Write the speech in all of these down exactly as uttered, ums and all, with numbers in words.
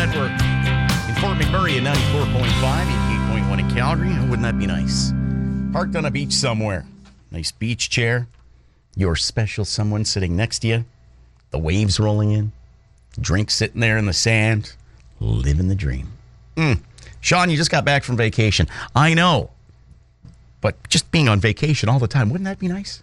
Network. In Fort McMurray at ninety-four point five, eighty-eight point one in Calgary. Oh, wouldn't that be nice? Parked on a beach somewhere. Nice beach chair. Your special someone sitting next to you. The waves rolling in. Drink sitting there in the sand. Living the dream. Mm. Sean, you just got back from vacation. I know. But just being on vacation all the time, wouldn't that be nice?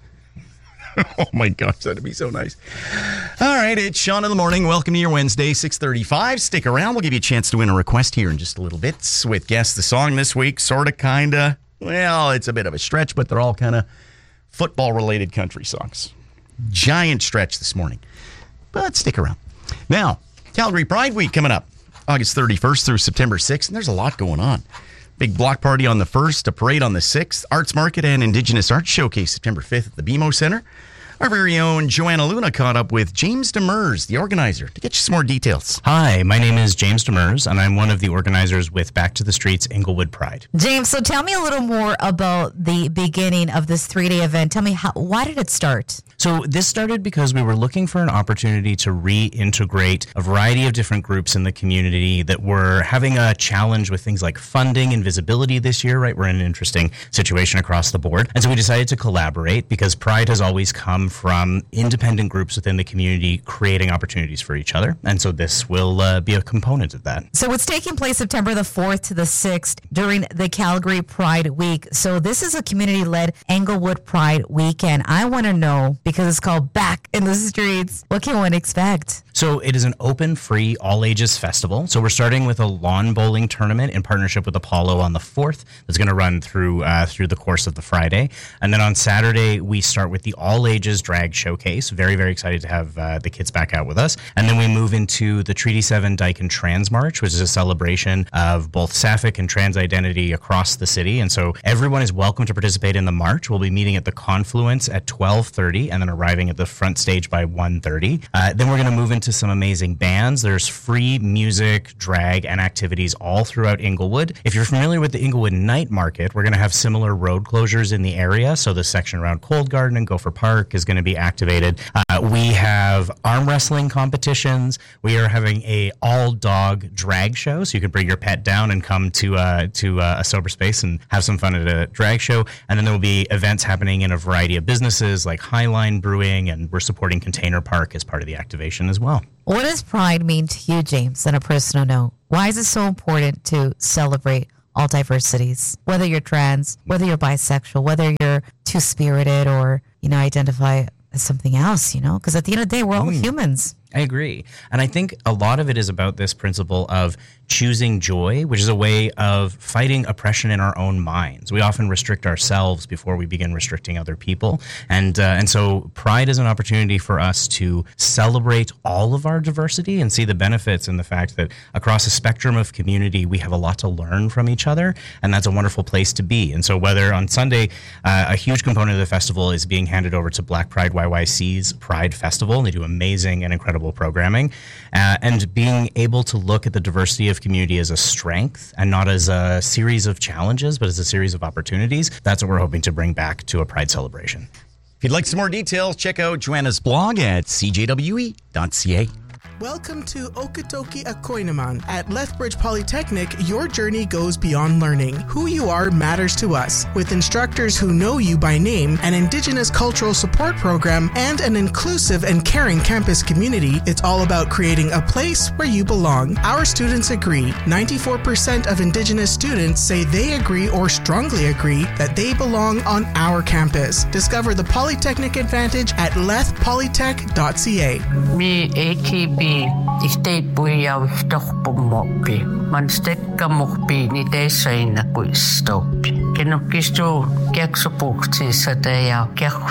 Oh my gosh, that'd be so nice. All right, it's Sean in the morning. Welcome to your Wednesday, six thirty-five. Stick around. We'll give you a chance to win a request here in just a little bit with Guess the Song this week. Sort of, kind of. Well, it's a bit of a stretch, but they're all kind of football-related country songs. Giant stretch this morning. But stick around. Now, Calgary Pride Week coming up. August thirty-first through September sixth, and there's a lot going on. Big block party on the first, a parade on the sixth, Arts Market and Indigenous Arts Showcase September fifth at the B M O Centre. Our very own Joanna Luna caught up with James Demers, the organizer, to get you some more details. Hi, my name is James Demers, and I'm one of the organizers with Back to the Streets Inglewood Pride. James, so tell me a little more about the beginning of this three-day event. Tell me, how, why did it start? So this started because we were looking for an opportunity to reintegrate a variety of different groups in the community that were having a challenge with things like funding and visibility this year, right? We're in an interesting situation across the board. And so we decided to collaborate because Pride has always come from independent groups within the community creating opportunities for each other. And so this will uh, be a component of that. So it's taking place September the fourth to the sixth during the Calgary Pride Week. So this is a community-led Inglewood Pride weekend. I want to know, because it's called Back in the Streets, what can one expect? So it is an open, free, all-ages festival. So we're starting with a lawn bowling tournament in partnership with Apollo on the fourth. That's going to run through uh, through the course of the Friday. And then on Saturday, we start with the all-ages drag showcase. Very, very excited to have uh, the kids back out with us. And then we move into the Treaty seven Dyke and Trans March, which is a celebration of both Sapphic and trans identity across the city. And so everyone is welcome to participate in the march. We'll be meeting at the Confluence at twelve thirty and then arriving at the front stage by one thirty. Uh, then we're going to move into some amazing bands. There's free music, drag, and activities all throughout Inglewood. If you're familiar with the Inglewood Night Market, we're going to have similar road closures in the area. So the section around Cold Garden and Gopher Park is going to be activated. Uh, we have arm wrestling competitions. We are having a all-dog drag show, so you can bring your pet down and come to uh, to uh, a sober space and have some fun at a drag show. And then there will be events happening in a variety of businesses like Highline Brewing, and we're supporting Container Park as part of the activation as well. What does Pride mean to you, James, on a personal note? Why is it so important to celebrate all diversities? Whether you're trans, whether you're bisexual, whether you're two-spirited or, you know, identify as something else, you know? Because at the end of the day, we're all mm. humans. I agree. And I think a lot of it is about this principle of choosing joy, which is a way of fighting oppression in our own minds. We often restrict ourselves before we begin restricting other people. And uh, and so Pride is an opportunity for us to celebrate all of our diversity and see the benefits in the fact that across a spectrum of community, we have a lot to learn from each other. And that's a wonderful place to be. And so whether on Sunday, uh, a huge component of the festival is being handed over to Black Pride Y Y C's Pride Festival. And they do amazing and incredible programming, uh, and being able to look at the diversity of community as a strength and not as a series of challenges, but as a series of opportunities. That's what we're hoping to bring back to a Pride celebration. If you'd like some more details, check out Joanna's blog at c j w e dot c a. Welcome to Okotoki Akoinaman. At Lethbridge Polytechnic, your journey goes beyond learning. Who you are matters to us. With instructors who know you by name, an Indigenous cultural support program, and an inclusive and caring campus community, it's all about creating a place where you belong. Our students agree. ninety-four percent of Indigenous students say they agree or strongly agree that they belong on our campus. Discover the Polytechnic Advantage at leth polytech dot c a. Me A T B Ihtei ja tohpumoppi. Man stekka muhpi ni teisöinä kuistopi. Kenokkistu kieksopuhtiissa ja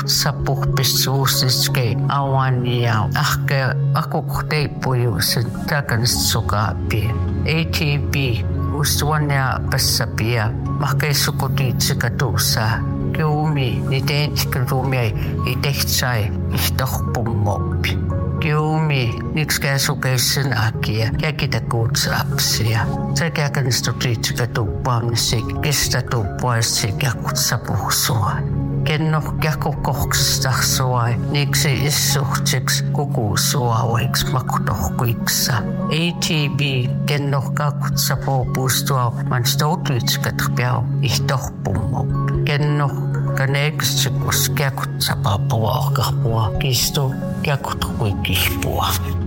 kiekutsapuhpissuusiske awan ja ahke akukhteipujuusen takanissukaapi. A T B ustuania passapia. Mahkeissukutiitsika tuussa. Kiumi ni teitsikirumia i tehtsai ihtohpumoppi. Kiumi, nikskä sukeisen akia, käkitä kutsapsia. Sekä kanistutiitsika tuuppaamisi, kestä tuuppaisi ja kutsapuhsua. kenno kiakokoksistahsuai, niksi issuhtiks kukusuauiks makutohkuiksa. A T B kenno kakutsapo puustua man stoutuitskatrpiau ihtohpummo. Kenno kaneeksikus kiakutsapapua kahpua kistu kiakutkuikihpua.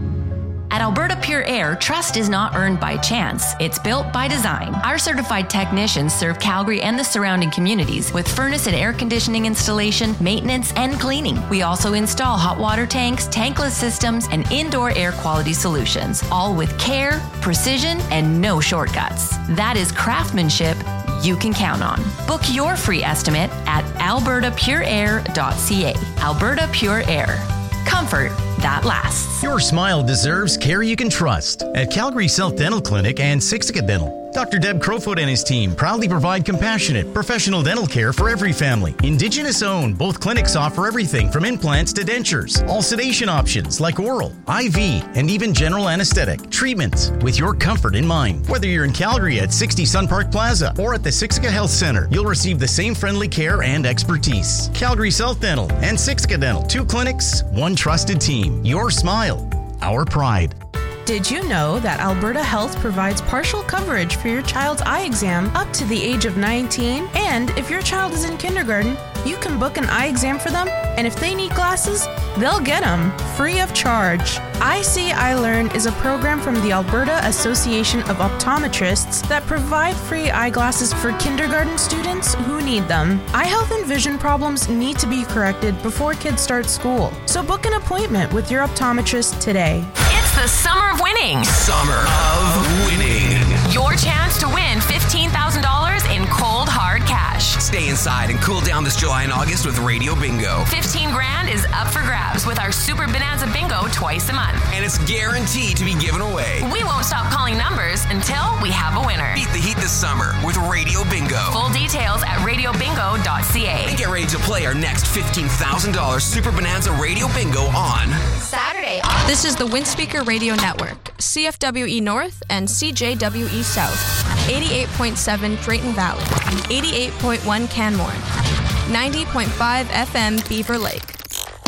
At Alberta Pure Air, trust is not earned by chance. It's built by design. Our certified technicians serve Calgary and the surrounding communities with furnace and air conditioning installation, maintenance, and cleaning. We also install hot water tanks, tankless systems, and indoor air quality solutions, all with care, precision, and no shortcuts. That is craftsmanship you can count on. Book your free estimate at alberta pure air dot c a. Alberta Pure Air. Comfort that lasts. Your smile deserves care you can trust. At Calgary South Dental Clinic and Siksika Dental, Doctor Deb Crowfoot and his team proudly provide compassionate, professional dental care for every family. Indigenous owned, both clinics offer everything from implants to dentures. All sedation options like oral, I V, and even general anesthetic treatments with your comfort in mind. Whether you're in Calgary at sixty Sun Park Plaza or at the Siksika Health Center, you'll receive the same friendly care and expertise. Calgary South Dental and Siksika Dental, two clinics, one trusted team. Your smile, our pride. Did you know that Alberta Health provides partial coverage for your child's eye exam up to the age of nineteen? And if your child is in kindergarten, you can book an eye exam for them, and if they need glasses, they'll get them free of charge. I See, I Learn is a program from the Alberta Association of Optometrists that provide free eyeglasses for kindergarten students who need them. Eye health and vision problems need to be corrected before kids start school, so book an appointment with your optometrist today. It's the summer of winning. Summer of winning. Your chance to win fifteen thousand dollars in cold, hard cash. Stay inside and cool down this July and August with Radio Bingo. fifteen grand is up for grabs with our Super Bonanza Bingo twice a month. And it's guaranteed to be given away. We won't stop calling numbers until we have a winner. Beat the heat this summer with Radio Bingo. Full details at radio bingo dot c a. And get ready to play our next fifteen thousand dollars Super Bonanza Radio Bingo on Saturday. This is the Windspeaker Radio Network, C F W E North and C J W E South, eighty-eight point seven Drayton Valley, eighty-eight point one Canmore, ninety point five F M Beaver Lake.